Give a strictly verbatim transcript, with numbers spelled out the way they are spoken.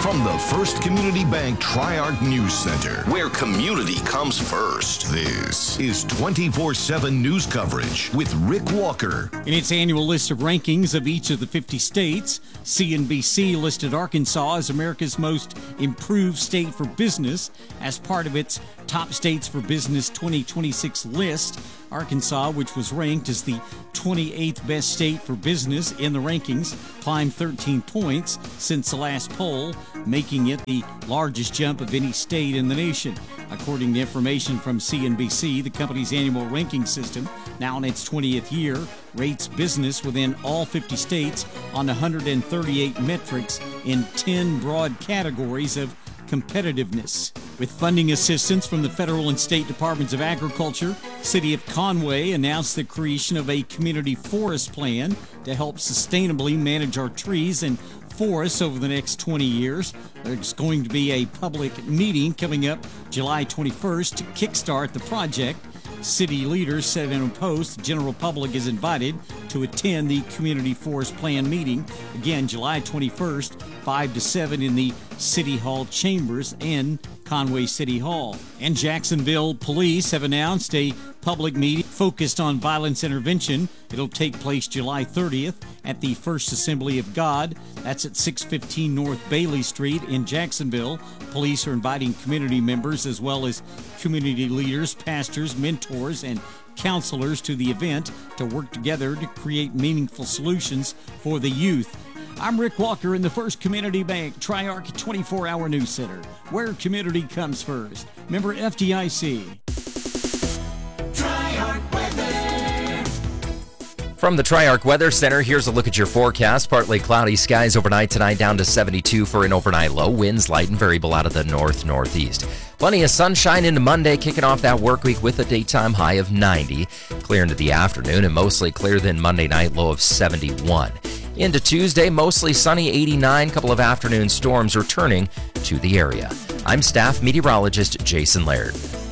From the First Community Bank Tri-Arc News Center, where community comes first, this is twenty-four seven news coverage with Rick Walker. In its annual list of rankings of each of the fifty states, C N B C listed Arkansas as America's most improved state for business as part of its Top States for Business twenty twenty-six list. Arkansas, which was ranked as the twenty-eighth best state for business in the rankings, climbed thirteen points since the last poll, making it the largest jump of any state in the nation. According to information from C N B C, the company's annual ranking system, now in its twentieth year, rates business within all fifty states on one hundred thirty-eight metrics in ten broad categories of competitiveness. With funding assistance from the federal and state departments of agriculture, City of Conway announced the creation of a community forest plan to help sustainably manage our trees and forests over the next twenty years. There's going to be a public meeting coming up July twenty-first to kickstart the project. City leaders said in a post the general public is invited to attend the Community Forest Plan meeting, again July twenty-first, five to seven in the City Hall chambers in Conway City Hall. And Jacksonville police have announced a public meeting focused on violence intervention. It'll take place July thirtieth at the First Assembly of God. That's at six fifteen North Bailey Street in Jacksonville. Police are inviting community members as well as community leaders, pastors, mentors, and counselors to the event to work together to create meaningful solutions for the youth. I'm Rick Walker in the First Community Bank Tri-Arc twenty-four hour News Center, where community comes first. Member F D I C. From the Tri-Arc Weather Center, here's a look at your forecast. Partly cloudy skies overnight tonight, down to seventy-two for an overnight low. Winds light and variable out of the north-northeast. Plenty of sunshine into Monday, kicking off that work week with a daytime high of ninety. Clear into the afternoon and mostly clear then Monday night, low of seventy-one. Into Tuesday, mostly sunny, eighty-nine. Couple of afternoon storms returning to the area. I'm staff meteorologist Jason Laird.